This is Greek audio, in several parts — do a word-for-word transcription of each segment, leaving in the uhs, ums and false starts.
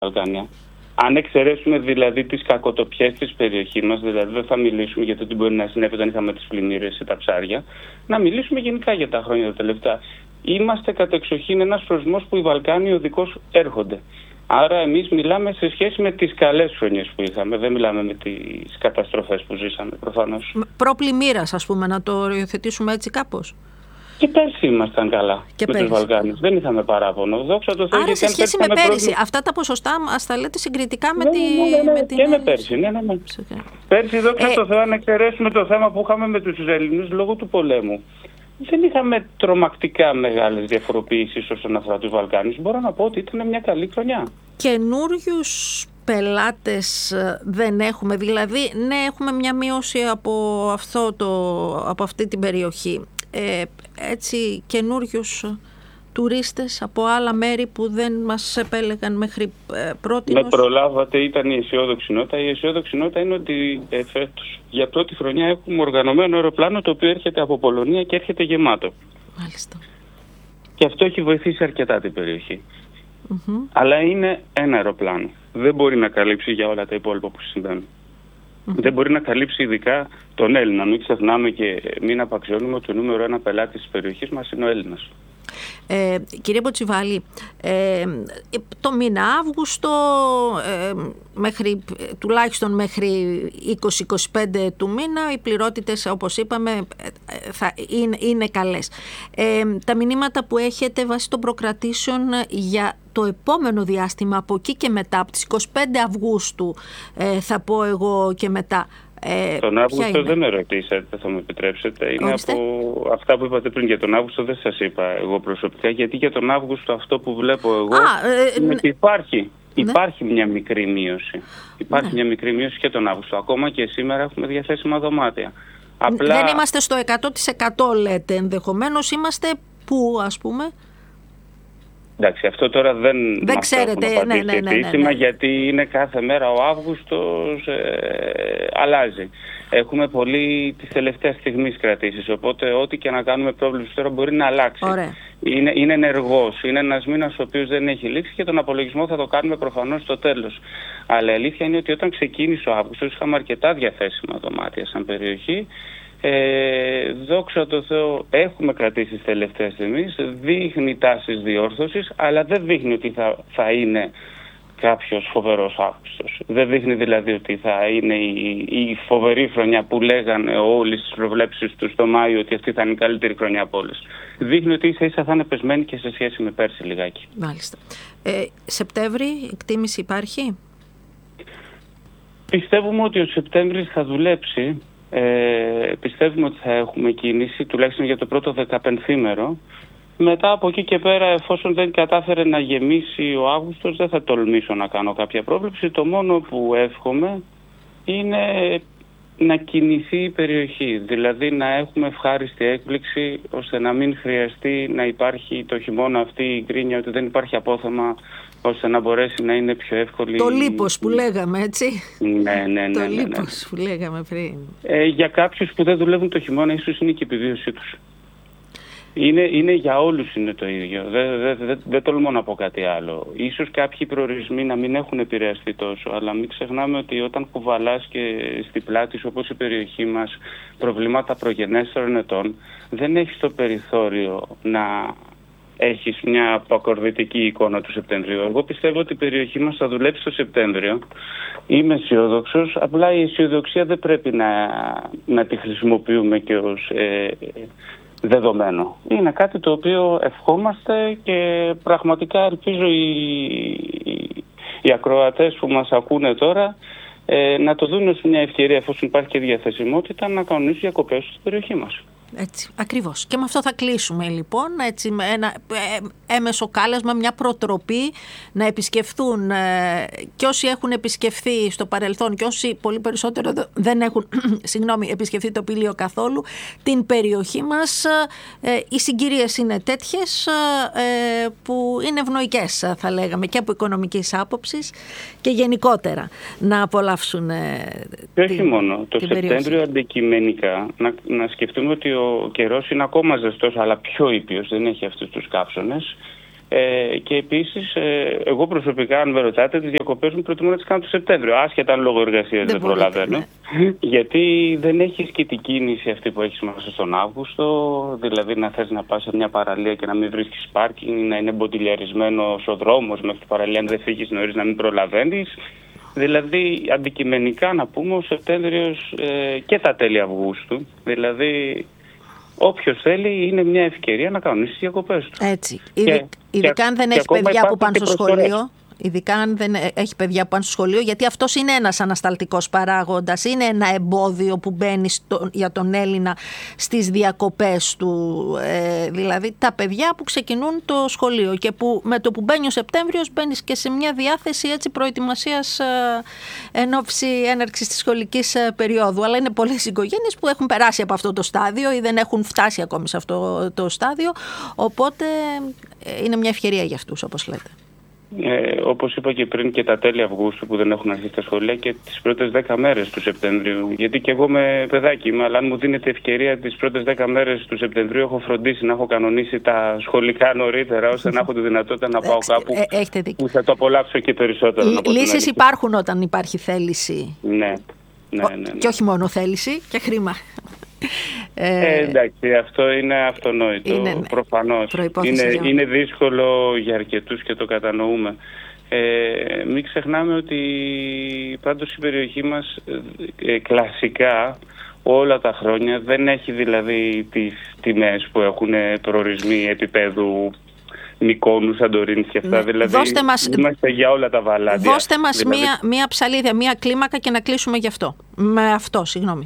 Βαλκάνια. Αν εξαιρέσουμε δηλαδή τις κακοτοπιές της περιοχής μας, δηλαδή δεν θα μιλήσουμε για το τι μπορεί να συνέβη όταν είχαμε τις πλημμύρες ή τα ψάρια, να μιλήσουμε γενικά για τα χρόνια τα τελευταία. Είμαστε κατεξοχήν ένας προορισμός που οι Βαλκάνοι οδικώς έρχονται. Άρα εμείς μιλάμε σε σχέση με τις καλές χρονιές που είχαμε, δεν μιλάμε με τις καταστροφές που ζήσαμε προφανώς. Προπλημμύρας, ας πούμε, να το οριοθετήσουμε έτσι κάπως. Και πέρσι ήμασταν καλά και με τους Βαλκάνους. Δεν είχαμε παράπονο. Δόξα τω Θεώ. Άρα σε σχέση με πέρσι, πρόβλημα... αυτά τα ποσοστά ας τα λέτε συγκριτικά με, ναι, τη... ναι, ναι, ναι. με την... Και με πέρσι, ναι, ναι, ναι. Πέρσι, δόξα τω Θεώ, αν εξαιρέσουμε το θέμα που είχαμε με τους Ισραηλινούς λόγω του πολέμου, δεν είχαμε τρομακτικά μεγάλες διαφοροποιήσεις όσον αφορά τους Βαλκάνους. Μπορώ να πω ότι ήταν μια καλή χρονιά. Καινούριους πελάτες δεν έχουμε, δηλαδή ναι, έχουμε μια μείωση από, αυτό το, από αυτή την περιοχή. Ε, έτσι καινούριους τουρίστες από άλλα μέρη που δεν μας επέλεγαν μέχρι ε, πρότινος. Με προλάβατε, ήταν η αισιόδοξη νότα. Η αισιόδοξη νότα είναι ότι ε, φέτος για πρώτη χρονιά έχουμε οργανωμένο αεροπλάνο το οποίο έρχεται από Πολωνία και έρχεται γεμάτο. Μάλιστα. Και αυτό έχει βοηθήσει αρκετά την περιοχή. Mm-hmm. Αλλά είναι ένα αεροπλάνο. Δεν μπορεί να καλύψει για όλα τα υπόλοιπα που συμβαίνουν. Mm-hmm. Δεν μπορεί να καλύψει ειδικά τον Έλληνα. Μην ξεχνάμε και μην απαξιώνουμε ότι το νούμερο ένα πελάτη της περιοχής μας είναι ο Έλληνας. Ε, κύριε Μποτσιβάλη, ε, το μήνα Αύγουστο ε, μέχρι, τουλάχιστον μέχρι είκοσι με είκοσι πέντε του μήνα οι πληρότητες, όπως είπαμε, θα είναι, είναι καλές. Ε, τα μηνύματα που έχετε βάσει των προκρατήσεων για το επόμενο διάστημα από εκεί και μετά, από τις είκοσι πέντε Αυγούστου ε, θα πω εγώ και μετά, Ε, τον Αύγουστο δεν με ρωτήσατε, θα μου επιτρέψετε. Είναι Ορίστε. από αυτά που είπατε πριν. Για τον Αύγουστο δεν σας είπα εγώ προσωπικά, γιατί για τον Αύγουστο αυτό που βλέπω εγώ Α, ε, είναι ότι υπάρχει, ναι. υπάρχει μια μικρή μείωση. Υπάρχει ναι. μια μικρή μείωση και τον Αύγουστο. Ακόμα και σήμερα έχουμε διαθέσιμα δωμάτια. Απλά... Δεν είμαστε στο εκατό τοις εκατό λέτε, ενδεχομένως είμαστε πού, ας πούμε? Εντάξει, αυτό τώρα δεν, δεν ξέρετε, ναι, ναι, ναι, ναι, ναι. γιατί είναι κάθε μέρα ο Αύγουστος ε, αλλάζει. Έχουμε πολύ τις τελευταίες στιγμής κρατήσεις, οπότε ό,τι και να κάνουμε πρόβλεψη τώρα μπορεί να αλλάξει. Είναι, είναι ενεργός, είναι ένας μήνας ο οποίος δεν έχει λήξει και τον απολογισμό θα το κάνουμε προφανώς στο τέλος. Αλλά η αλήθεια είναι ότι όταν ξεκίνησε ο Αύγουστος είχαμε αρκετά διαθέσιμα δωμάτια σαν περιοχή. Ε, δόξα τω Θεώ έχουμε κρατήσει τις τελευταίες στιγμές, δείχνει τάσεις διόρθωσης, αλλά δεν δείχνει ότι θα, θα είναι κάποιος φοβερός Αύγουστος. Δεν δείχνει δηλαδή ότι θα είναι η, η φοβερή χρονιά που λέγανε όλοι στις προβλέψεις του στο Μάιο ότι αυτή θα είναι η καλύτερη χρονιά από όλες. Δείχνει ότι ίσα ίσα θα είναι πεσμένη και σε σχέση με πέρσι λιγάκι. Μάλιστα. Ε, Σεπτέμβρη, εκτίμηση υπάρχει? Πιστεύουμε ότι ο Σεπτέμβρης θα δουλέψει. Ε, πιστεύουμε ότι θα έχουμε κίνηση τουλάχιστον για το πρώτο δεκαπενθήμερο. Μετά από εκεί και πέρα, εφόσον δεν κατάφερε να γεμίσει ο Αύγουστος, δεν θα τολμήσω να κάνω κάποια πρόβλεψη. Το μόνο που εύχομαι είναι να κινηθεί η περιοχή, δηλαδή να έχουμε ευχάριστη έκπληξη ώστε να μην χρειαστεί να υπάρχει το χειμώνα αυτή η γκρίνια ότι δεν υπάρχει απόθεμα, ώστε να μπορέσει να είναι πιο εύκολη. Το λίπος που λέγαμε, έτσι. Ναι, ναι, ναι. Το ναι, ναι, ναι. λίπος που λέγαμε πριν. Ε, για κάποιους που δεν δουλεύουν το χειμώνα, ίσως είναι και η επιβίωσή τους. Είναι, είναι για όλους είναι το ίδιο. Δεν δε, δε, δε τολμώ να πω κάτι άλλο. Ίσως κάποιοι προορισμοί να μην έχουν επηρεαστεί τόσο, αλλά μην ξεχνάμε ότι όταν κουβαλάς και στην πλάτη σου, όπως η περιοχή μας, προβλήματα προγενέστερων ετών, δεν έχεις το περιθώριο να έχεις μια αποκορδητική εικόνα του Σεπτεμβρίου. Εγώ πιστεύω ότι η περιοχή μας θα δουλέψει το Σεπτέμβριο. Είμαι αισιόδοξος, απλά η αισιοδοξία δεν πρέπει να, να τη χρησιμοποιούμε και ως ε, δεδομένο. Είναι κάτι το οποίο ευχόμαστε και πραγματικά ελπίζω οι, οι, οι ακροατές που μας ακούνε τώρα ε, να το δουν ως μια ευκαιρία, εφόσον υπάρχει και διαθεσιμότητα, να κανονίσουν διακοπές στην περιοχή μας. Έτσι, ακριβώς. Και με αυτό θα κλείσουμε λοιπόν, έτσι, με ένα ε, έμεσο κάλεσμα, μια προτροπή να επισκεφθούν ε, και όσοι έχουν επισκεφθεί στο παρελθόν και όσοι πολύ περισσότερο δεν έχουν συγγνώμη, επισκεφθεί το Πήλιο καθόλου, την περιοχή μας. Ε, οι συγκυρίες είναι τέτοιες ε, που είναι ευνοϊκές, θα λέγαμε, και από οικονομικής άποψης και γενικότερα να απολαύσουν ε, και όχι την, μόνο. Το Σεπτέμβριο περιοχή. Αντικειμενικά να, να σκεφτούμε ότι ο καιρός είναι ακόμα ζεστός, αλλά πιο ήπιος, δεν έχει αυτούς τους κάψονες. Ε, και επίσης, ε, εγώ προσωπικά, αν με ρωτάτε, τις διακοπές μου προτιμώ να τις κάνω το Σεπτέμβριο. Άσχετα αν λόγω εργασίας δεν, δεν προλαβαίνω. Ναι. Γιατί δεν έχεις και την κίνηση αυτή που έχεις μέσα στον Αύγουστο. Δηλαδή, να θες να πας σε μια παραλία και να μην βρίσκεις πάρκινγκ, να είναι μποτιλιαρισμένος ο δρόμος μέχρι την παραλία, αν δεν φύγεις νωρίς να μην προλαβαίνεις. Δηλαδή, αντικειμενικά να πούμε, ο Σεπτέμβριος ε, και τα τέλη Αυγούστου. Δηλαδή, όποιος θέλει, είναι μια ευκαιρία να κανονίσει τις διακοπές του. Έτσι. Και, ειδικά αν δεν έχει παιδιά που πάνε στο σχολείο. Ειδικά αν δεν έχει παιδιά που πάνε στο σχολείο, γιατί αυτός είναι ένας ανασταλτικός παράγοντας, είναι ένα εμπόδιο που μπαίνει στο, για τον Έλληνα στις διακοπές του. Ε, δηλαδή τα παιδιά που ξεκινούν το σχολείο και που με το που μπαίνει ο Σεπτέμβριος μπαίνεις και σε μια διάθεση έτσι, προετοιμασίας ε, εν ώψη έναρξης της σχολικής ε, περίοδου. Αλλά είναι πολλές οικογένειες που έχουν περάσει από αυτό το στάδιο ή δεν έχουν φτάσει ακόμη σε αυτό το στάδιο, οπότε ε, είναι μια ευκαιρία για αυτούς, όπως λέτε. Ε, όπως είπα και πριν, και τα τέλη Αυγούστου που δεν έχουν αρχίσει τα σχολεία και τις πρώτες δέκα μέρες του Σεπτεμβρίου. Γιατί και εγώ με παιδάκι είμαι, αλλά αν μου δίνεται ευκαιρία τις πρώτες δέκα μέρες του Σεπτεμβρίου, έχω φροντίσει να έχω κανονίσει τα σχολικά νωρίτερα, ώστε να έχω τη δυνατότητα να πάω κάπου ε, που θα το απολαύσω και περισσότερο. Λύσεις υπάρχουν όταν υπάρχει θέληση. Ναι, ναι, ναι, ναι. Και όχι μόνο θέληση, και χρήμα. Ε, εντάξει, αυτό είναι αυτονόητο, είναι, ναι, προφανώς. Είναι, είναι δύσκολο για αρκετούς και το κατανοούμε. Ε, μην ξεχνάμε ότι πάντως η περιοχή μας ε, κλασικά όλα τα χρόνια δεν έχει δηλαδή τις τιμές που έχουν προορισμοί επίπεδου Μυκόνου, Σαντορίνης και αυτά. Ναι. Δηλαδή δώστε μας, είμαστε για όλα τα βαλάντια. Δώστε μας δηλαδή μία, μία ψαλίδια, μία κλίμακα και να κλείσουμε γι' αυτό. Με αυτό, συγγνώμη.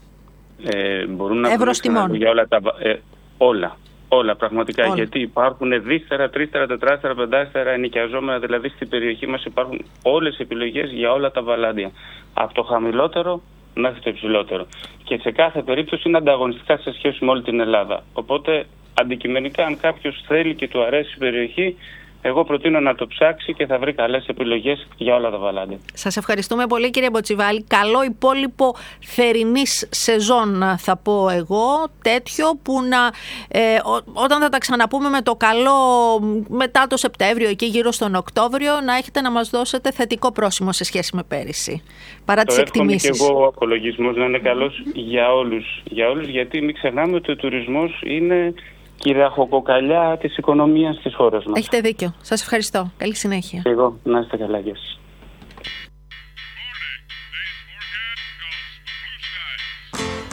Ε, μπορούν να βρουν για όλα τα ε, όλα, όλα πραγματικά, όλα. Γιατί υπάρχουν δίστερα, τρίστερα, τετράστερα, πεντάστερα ενοικιαζόμενα, δηλαδή στην περιοχή μας υπάρχουν όλες οι επιλογές για όλα τα βαλάντια, από το χαμηλότερο μέχρι το υψηλότερο, και σε κάθε περίπτωση είναι ανταγωνιστικά σε σχέση με όλη την Ελλάδα. Οπότε αντικειμενικά, αν κάποιος θέλει και του αρέσει η περιοχή, εγώ προτείνω να το ψάξει και θα βρει καλές επιλογές για όλα τα βαλάντια. Σας ευχαριστούμε πολύ, κύριε Μποτσιβάλη. Καλό υπόλοιπο θερινής σεζόν, θα πω εγώ, τέτοιο που να, ε, ό, όταν θα τα ξαναπούμε με το καλό μετά το Σεπτέμβριο, εκεί γύρω στον Οκτώβριο, να έχετε να μας δώσετε θετικό πρόσημο σε σχέση με πέρυσι. Παρά τις εκτιμήσεις. Και εγώ ο απολογισμός να είναι καλός για όλους, για όλους, γιατί μην ξεχνάμε ότι ο τουρισμός είναι η ραχοκοκαλιά της οικονομίας της χώρας μας. Έχετε δίκιο. Σας ευχαριστώ. Καλή συνέχεια. Εγώ, να είστε καλά, γεια σας.